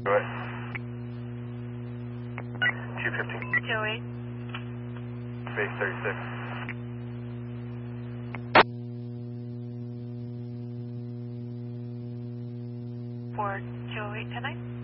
Right. 215. 208. Base 36. For 208 tonight?